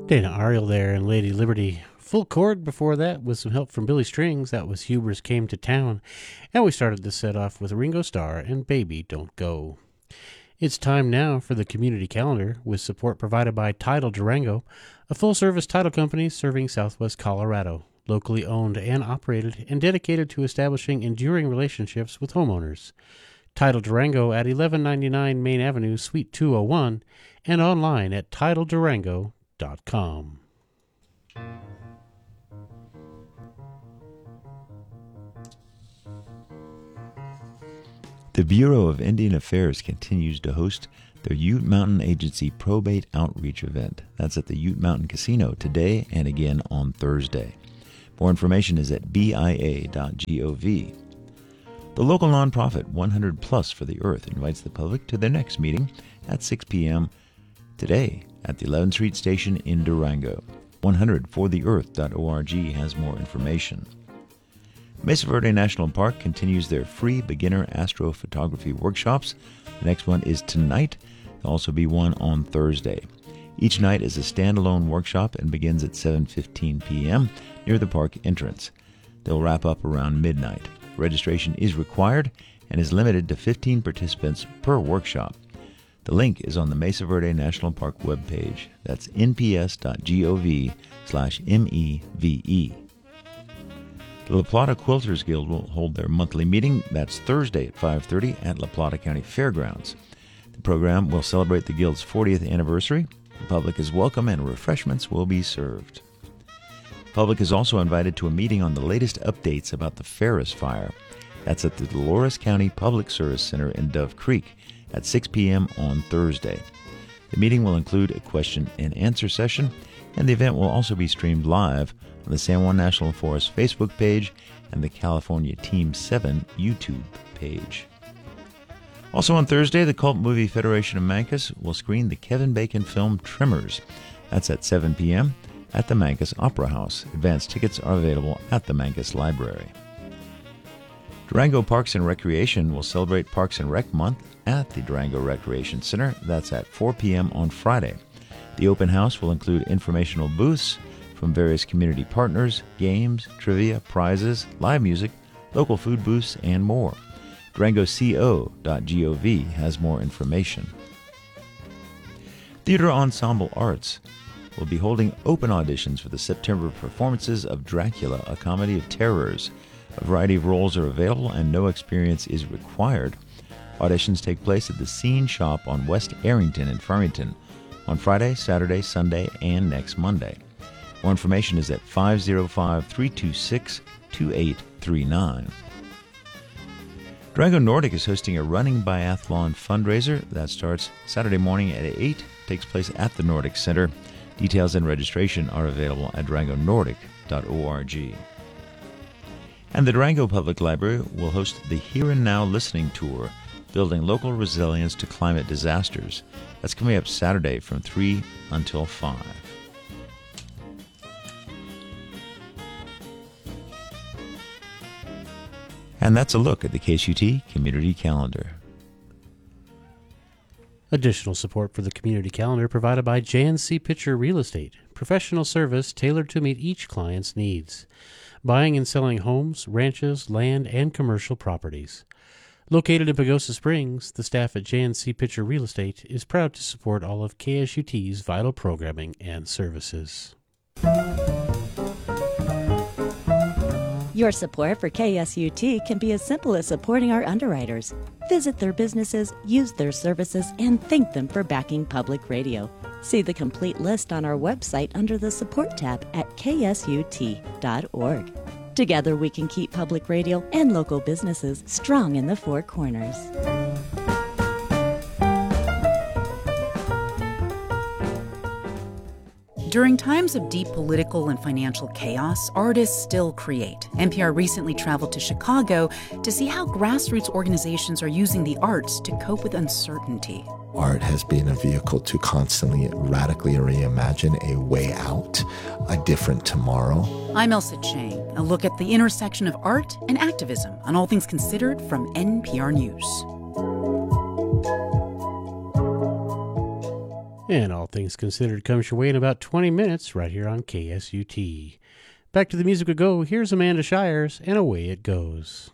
Dana Ariel there and Lady Liberty. Full chord before that with some help from Billy Strings. That was Huber's Came to Town. And we started the set off with Ringo Starr and Baby Don't Go. It's time now for the community calendar with support provided by Title Durango, a full-service title company serving southwest Colorado, locally owned and operated and dedicated to establishing enduring relationships with homeowners. Title Durango at 1199 Main Avenue, Suite 201, and online at titledurango.com. The Bureau of Indian Affairs continues to host their Ute Mountain Agency Probate Outreach event. That's at the Ute Mountain Casino today and again on Thursday. More information is at bia.gov. The local nonprofit 100 Plus for the Earth invites the public to their next meeting at 6 p.m. today at the 11th Street Station in Durango. 100fortheearth.org has more information. Mesa Verde National Park continues their free beginner astrophotography workshops. The next one is tonight. There'll also be one on Thursday. Each night is a standalone workshop and begins at 7:15 p.m. near the park entrance. They'll wrap up around midnight. Registration is required and is limited to 15 participants per workshop. The link is on the Mesa Verde National Park webpage. That's nps.gov/MEVE. The La Plata Quilters Guild will hold their monthly meeting. That's Thursday at 5:30 at La Plata County Fairgrounds. The program will celebrate the Guild's 40th anniversary. The public is welcome and refreshments will be served. The public is also invited to a meeting on the latest updates about the Ferris Fire. That's at the Dolores County Public Service Center in Dove Creek at 6 p.m. on Thursday. The meeting will include a question and answer session, and the event will also be streamed live on the San Juan National Forest Facebook page and the California Team 7 YouTube page. Also on Thursday, the Cult Movie Federation of Mancos will screen the Kevin Bacon film Tremors. That's at 7 p.m. at the Mancos Opera House. Advance tickets are available at the Mancos Library. Durango Parks and Recreation will celebrate Parks and Rec Month at the Durango Recreation Center. That's at 4 p.m. on Friday. The open house will include informational booths from various community partners, games, trivia, prizes, live music, local food booths, and more. DurangoCO.gov has more information. Theater Ensemble Arts will be holding open auditions for the September performances of Dracula, a comedy of terrors. A variety of roles are available and no experience is required. Auditions take place at the Scene Shop on West Arrington in Farmington on Friday, Saturday, Sunday, and next Monday. More information is at 505-326-2839. Durango Nordic is hosting a running biathlon fundraiser that starts Saturday morning at 8, takes place at the Nordic Center. Details and registration are available at durangonordic.org. And the Durango Public Library will host the Here and Now Listening Tour, building local resilience to climate disasters. That's coming up Saturday from 3 until 5. And that's a look at the KSUT Community Calendar. Additional support for the community calendar provided by JNC Pitcher Real Estate, professional service tailored to meet each client's needs. Buying and selling homes, ranches, land, and commercial properties. Located in Pagosa Springs, the staff at JNC Pitcher Real Estate is proud to support all of KSUT's vital programming and services. Your support for KSUT can be as simple as supporting our underwriters. Visit their businesses, use their services, and thank them for backing public radio. See the complete list on our website under the Support tab at ksut.org. Together we can keep public radio and local businesses strong in the Four Corners. During times of deep political and financial chaos, artists still create. NPR recently traveled to Chicago to see how grassroots organizations are using the arts to cope with uncertainty. Art has been a vehicle to constantly radically reimagine a way out, a different tomorrow. I'm Elsa Chang. A look at the intersection of art and activism on All Things Considered from NPR News. And All Things Considered comes your way in about 20 minutes right here on KSUT. Back to the music we go. Here's Amanda Shires, and away it goes.